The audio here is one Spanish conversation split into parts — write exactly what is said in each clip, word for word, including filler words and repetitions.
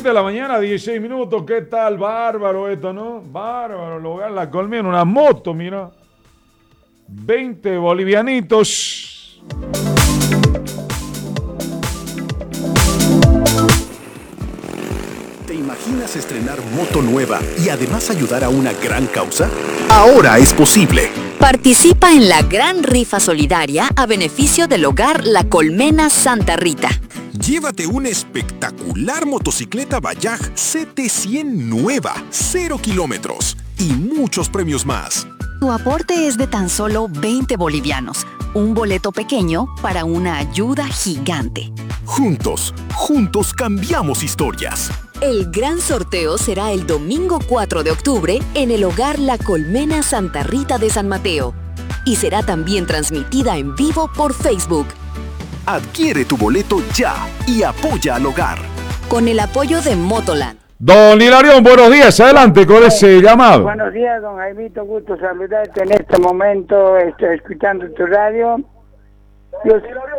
siete de la mañana, dieciséis minutos. ¿Qué tal? Bárbaro esto, ¿no? Bárbaro. El hogar La Colmena, una moto, mira. veinte bolivianitos. ¿Te imaginas estrenar moto nueva y además ayudar a una gran causa? Ahora es posible. Participa en la gran rifa solidaria a beneficio del hogar La Colmena Santa Rita. Llévate una espectacular motocicleta Bajaj C T cien nueva, cero kilómetros y muchos premios más. Tu aporte es de tan solo veinte bolivianos, un boleto pequeño para una ayuda gigante. Juntos, juntos cambiamos historias. El gran sorteo será el domingo cuatro de octubre en el hogar La Colmena Santa Rita de San Mateo y será también transmitida en vivo por Facebook. Adquiere tu boleto ya y apoya al hogar. Con el apoyo de Motoland. Don Hilarión, buenos días. Adelante con ese llamado. Buenos días, don Jaimito. Gusto saludarte en este momento. Estoy escuchando tu radio. Yo...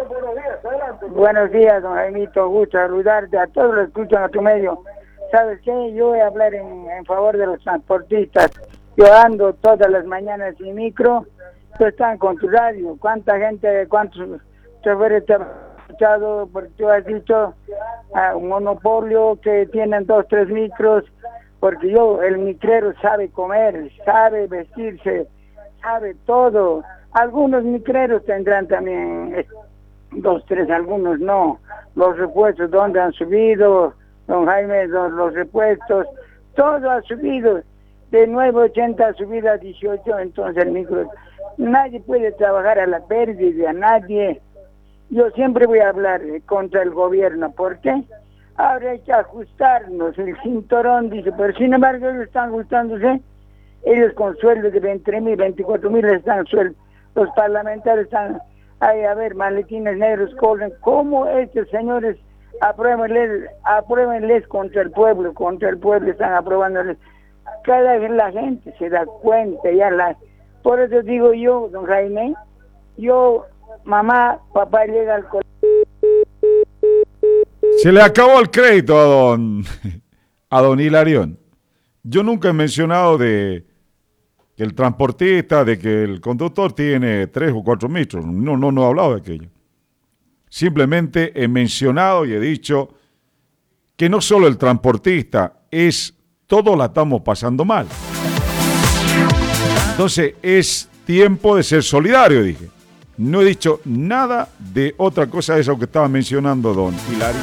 Buenos días, don Jaimito. Gusto saludarte. A todos los que escuchan a tu medio. ¿Sabes qué? Yo voy a hablar en, en favor de los transportistas. Yo ando todas las mañanas sin micro. Tú están con tu radio. ¿Cuánta gente, cuántos choferes te han escuchado? Porque tú has dicho uh, un monopolio que tienen dos, tres micros. Porque yo, el micrero sabe comer, sabe vestirse, sabe todo. Algunos micreros tendrán también eh, dos, tres, algunos no. Los repuestos, ¿dónde han subido? Don Jaime, los, los repuestos, todo ha subido. De nueve ochenta ha subido a dieciocho, entonces el micro... Nadie puede trabajar a la pérdida, nadie. Yo siempre voy a hablar eh, contra el gobierno. ¿Por qué? Ahora hay que ajustarnos el cinturón, dice, pero sin embargo ellos están ajustándose. Ellos con sueldos de veinte mil, veinticuatro mil están sueldos. Los parlamentarios están ahí, a ver, maletines negros, corren. ¿Cómo estos señores apruébenles, apruébenles contra el pueblo? Contra el pueblo están aprobándoles. Cada vez la gente se da cuenta, ya la... Por eso digo yo, don Jaime, yo, mamá, papá llega al colegio. Se le acabó el crédito a don, a don Hilarión. Yo nunca he mencionado de que el transportista, de que el conductor tiene tres o cuatro micros. No, no, no he hablado de aquello. Simplemente he mencionado y he dicho que no solo el transportista, es todos la estamos pasando mal. Entonces es tiempo de ser solidario, dije. No he dicho nada de otra cosa de eso que estaba mencionando don Hilario.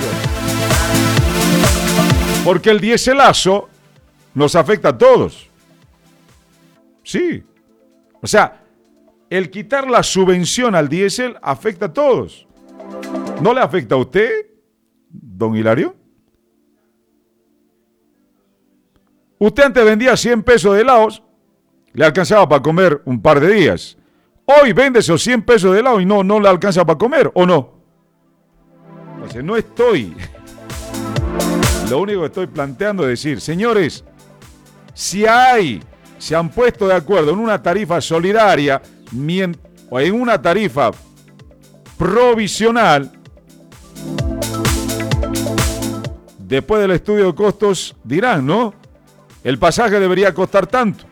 Porque el diéselazo nos afecta a todos. Sí. O sea, el quitar la subvención al diésel afecta a todos. ¿No le afecta a usted, don Hilario? Usted antes vendía cien pesos de helados, le alcanzaba para comer un par de días. Hoy vende esos cien pesos de helado y no, no le alcanza para comer, ¿o no? Entonces, no estoy... Lo único que estoy planteando es decir, señores, si hay, se han puesto de acuerdo en una tarifa solidaria o en una tarifa provisional, después del estudio de costos dirán, ¿no? El pasaje debería costar tanto.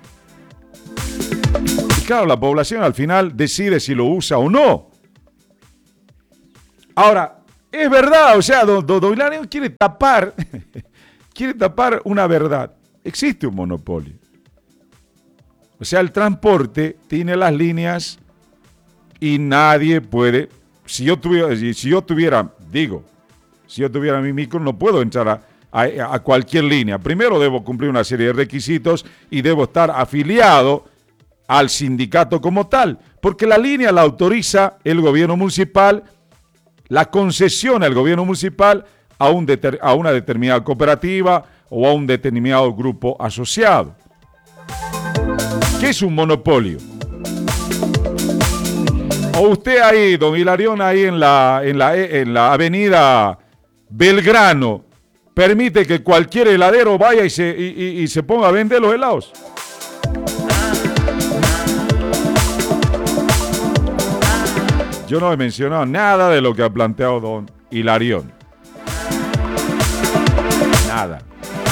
Y claro, la población al final decide si lo usa o no. Ahora, es verdad, o sea, don, don, don Hilario quiere tapar, quiere tapar una verdad. Existe un monopolio. O sea, el transporte tiene las líneas y nadie puede, si yo tuviera, si yo tuviera, digo, si yo tuviera mi micro, no puedo entrar a, a, a cualquier línea. Primero debo cumplir una serie de requisitos y debo estar afiliado al sindicato como tal, porque la línea la autoriza el gobierno municipal, la concesiona el gobierno municipal a, un deter, a una determinada cooperativa o a un determinado grupo asociado. ¿Qué es un monopolio? O usted ahí, don Hilarión, ahí en la, en la, en la avenida Belgrano, permite que cualquier heladero vaya y se, y, y, y se ponga a vender los helados. Yo no he mencionado nada de lo que ha planteado don Hilarión. Nada. nada.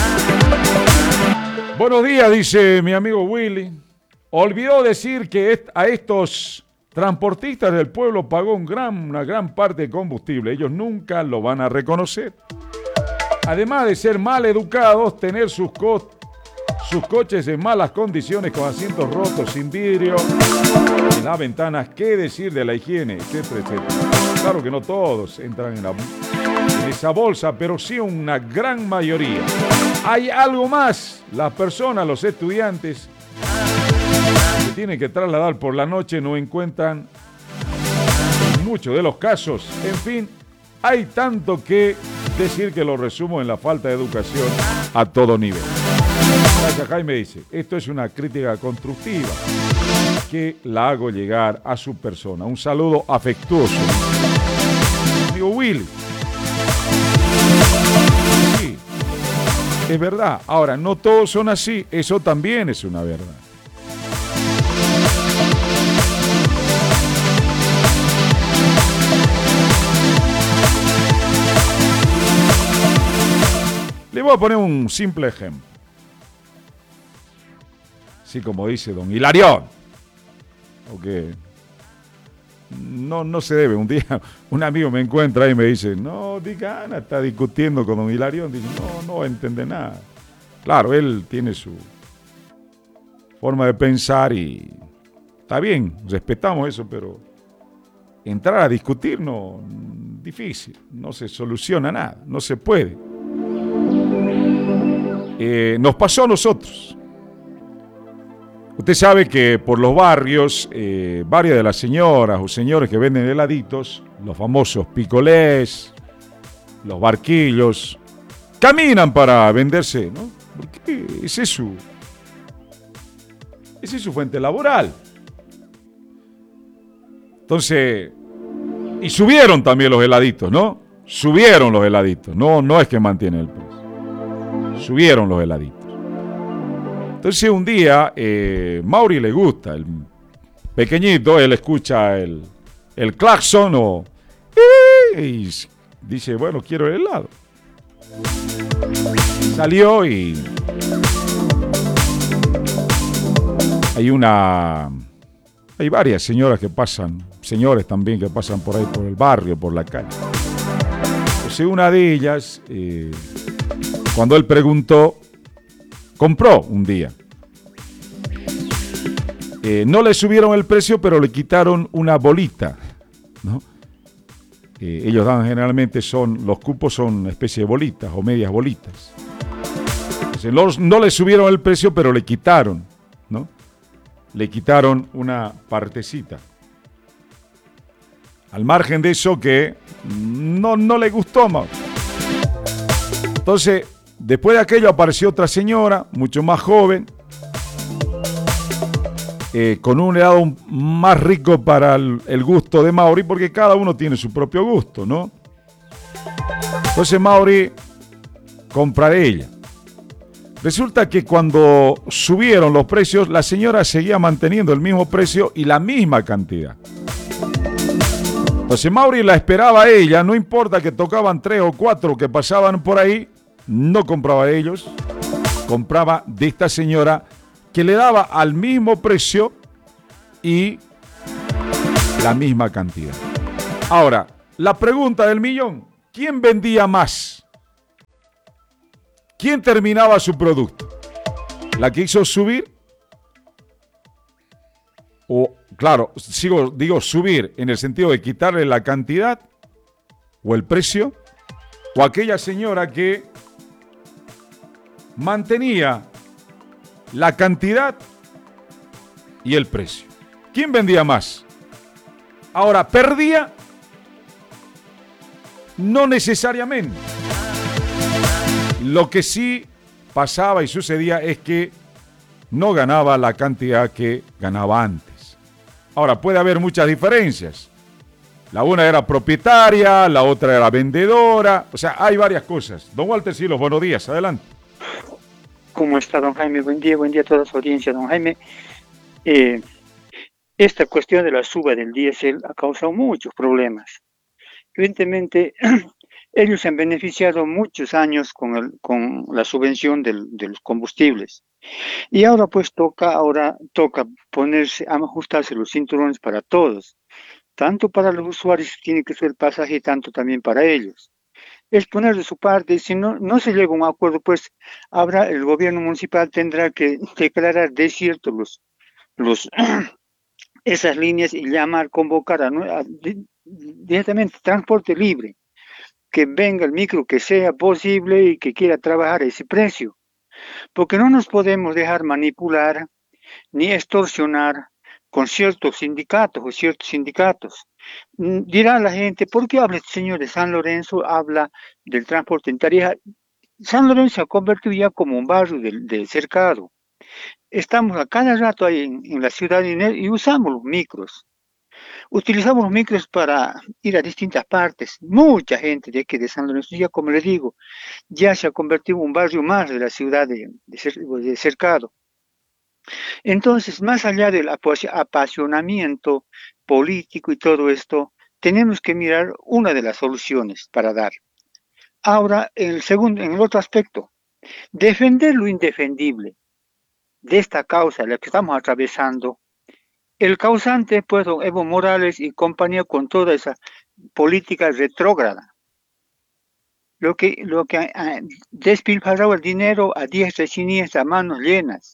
Buenos días, dice mi amigo Willy. Olvidó decir que est- a estos transportistas del pueblo pagó un gran, una gran parte de combustible. Ellos nunca lo van a reconocer. Además de ser mal educados, tener sus, co- sus coches en malas condiciones, con asientos rotos, sin vidrio, en las ventanas, qué decir de la higiene, etcétera, etcétera. Claro que no todos entran en, la, en esa bolsa, pero sí una gran mayoría. Hay algo más. Las personas, los estudiantes que tienen que trasladar por la noche no encuentran en muchos de los casos. En fin, hay tanto que decir que lo resumo en la falta de educación a todo nivel. Gracias, Jaime dice, esto es una crítica constructiva que la hago llegar a su persona. Un saludo afectuoso. Amigo Will. Sí, es verdad. Ahora, no todos son así. Eso también es una verdad. Le voy a poner un simple ejemplo. Así como dice don Hilarión. Porque no, no se debe. Un día un amigo me encuentra y me dice, no, diga, Ana está discutiendo con don Hilarión. Dice, no, no entiende nada. Claro, él tiene su forma de pensar y está bien, respetamos eso, pero entrar a discutir no, difícil, no se soluciona nada, no se puede. Eh, nos pasó a nosotros. Usted sabe que por los barrios, eh, varias de las señoras o señores que venden heladitos, los famosos picolés, los barquillos, caminan para venderse, ¿no? Porque ese es su, esa es su fuente laboral. Entonces, y subieron también los heladitos, ¿no? Subieron los heladitos, no, no es que mantienen el precio. Subieron los heladitos. Entonces un día, eh, Mauri le gusta, el pequeñito, él escucha el, el claxon o, y dice, bueno, quiero el helado. Salió y hay una, hay varias señoras que pasan, señores también que pasan por ahí, por el barrio, por la calle. Entonces una de ellas, eh, cuando él preguntó, compró un día. Eh, no le subieron el precio, pero le quitaron una bolita, ¿no? Eh, ellos dan generalmente, son, los cupos son una especie de bolitas o medias bolitas. Entonces, los, no le subieron el precio, pero le quitaron, ¿no? Le quitaron una partecita. Al margen de eso que no, no le gustó más. Entonces, después de aquello apareció otra señora, mucho más joven, eh, con un helado más rico para el, el gusto de Mauri, porque cada uno tiene su propio gusto, ¿no? Entonces Mauri compra de ella. Resulta que cuando subieron los precios, la señora seguía manteniendo el mismo precio y la misma cantidad. Entonces Mauri la esperaba a ella, no importa que tocaban tres o cuatro que pasaban por ahí, no compraba de ellos, compraba de esta señora que le daba al mismo precio y la misma cantidad. Ahora, la pregunta del millón, ¿quién vendía más? ¿Quién terminaba su producto? ¿La que hizo subir? O, claro, sigo, digo subir en el sentido de quitarle la cantidad o el precio, o aquella señora que mantenía la cantidad y el precio. ¿Quién vendía más? Ahora, ¿perdía? No necesariamente. Lo que sí pasaba y sucedía es que no ganaba la cantidad que ganaba antes. Ahora, puede haber muchas diferencias. La una era propietaria, la otra era vendedora. O sea, hay varias cosas. Don Walter Silos, buenos días. Adelante. ¿Cómo está, don Jaime? Buen día, buen día a toda su audiencia, don Jaime. Eh, esta cuestión de la suba del diésel ha causado muchos problemas. Evidentemente, Ellos se han beneficiado muchos años con, el, con la subvención del, de los combustibles. Y ahora pues toca, ahora toca ponerse, ajustarse los cinturones para todos. Tanto para los usuarios que tiene que ser el pasaje, tanto también para ellos. Es poner de su parte, si no, no se llega a un acuerdo, pues habrá, el gobierno municipal tendrá que declarar desiertos los, los, esas líneas y llamar, convocar a, a, directamente transporte libre, que venga el micro que sea posible y que quiera trabajar a ese precio. Porque no nos podemos dejar manipular ni extorsionar con ciertos sindicatos o ciertos sindicatos. Dirá la gente, ¿por qué habla este señor de San Lorenzo? Habla del transporte en Tarija. San Lorenzo se ha convertido ya como un barrio del, del cercado. Estamos a cada rato ahí en, en la ciudad y usamos los micros. Utilizamos los micros para ir a distintas partes. Mucha gente de aquí de San Lorenzo, ya como les digo, ya se ha convertido en un barrio más de la ciudad de, de, de cercado. Entonces, más allá del apasionamiento político y todo esto, tenemos que mirar una de las soluciones para dar. Ahora, en el segundo, en el otro aspecto, defender lo indefendible de esta causa, la que estamos atravesando. El causante, pues, don Evo Morales y compañía con toda esa política retrógrada. Lo que, lo que ha despilfarrado el dinero a diestra y siniestra, a manos llenas.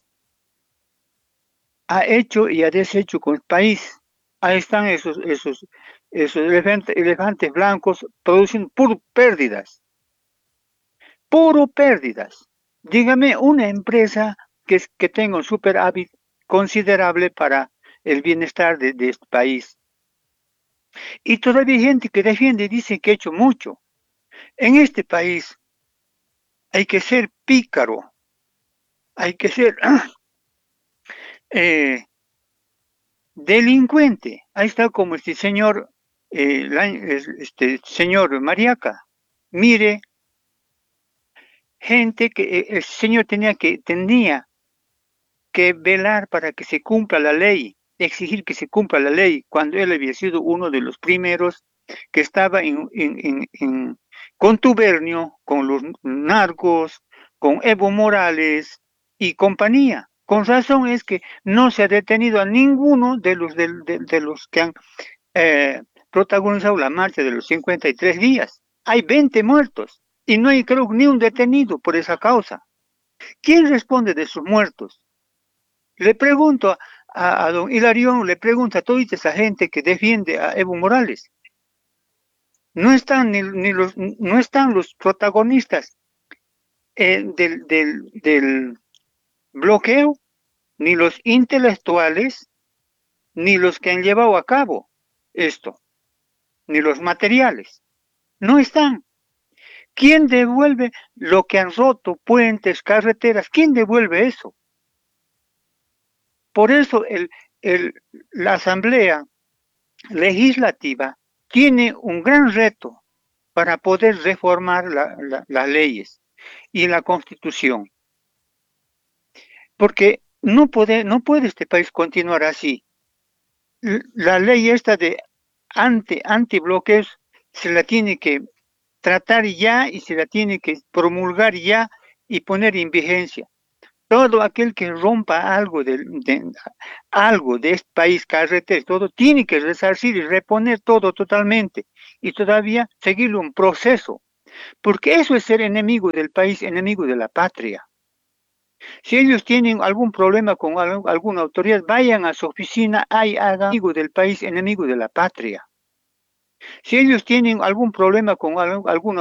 Ha hecho y ha deshecho con el país. Ahí están esos, esos, esos elefantes, elefantes blancos produciendo puro pérdidas. Puro pérdidas. Dígame una empresa que, que tenga un superávit considerable para el bienestar de, de este país. Y todavía hay gente que defiende y dice que ha hecho mucho. En este país hay que ser pícaro, hay que ser eh, delincuente. Ahí está como este señor, eh, este señor Mariaca. Mire, gente que el señor tenía que, tenía que velar para que se cumpla la ley, exigir que se cumpla la ley, cuando él había sido uno de los primeros que estaba en, en, en, en contubernio con los narcos, con Evo Morales y compañía. Con razón es que no se ha detenido a ninguno de los, de, de, de los que han eh, protagonizado la marcha de los cincuenta y tres días. Hay veinte muertos y no hay, creo, ni un detenido por esa causa. ¿Quién responde de sus muertos? Le pregunto a, a don Hilarión, le pregunto a toda esa gente que defiende a Evo Morales. No están, ni, ni los, no están los protagonistas eh, del, del, del bloqueo, ni los intelectuales, ni los que han llevado a cabo esto, ni los materiales. No están. ¿Quién devuelve lo que han roto, puentes, carreteras? ¿Quién devuelve eso? Por eso el, el, la Asamblea Legislativa tiene un gran reto para poder reformar la, la, las leyes y la Constitución. Porque no puede, no puede este país continuar así. La ley esta de anti, antibloqueos se la tiene que tratar ya y se la tiene que promulgar ya y poner en vigencia. Todo aquel que rompa algo de, de, algo de este país, carreteras, todo, tiene que resarcir y reponer todo totalmente. Y todavía seguir un proceso. Porque eso es ser enemigo del país, enemigo de la patria. Si ellos tienen algún problema con alguna autoridad, vayan a su oficina, ahí hagan enemigo del país, enemigo de la patria. Si ellos tienen algún problema con alguna